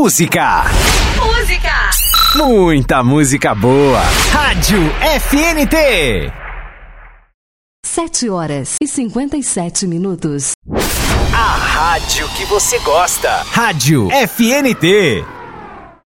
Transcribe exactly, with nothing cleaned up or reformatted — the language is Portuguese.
Música. Música. Muita música boa. Rádio F N T. Sete horas e cinquenta e sete minutos. A rádio que você gosta. Rádio F N T.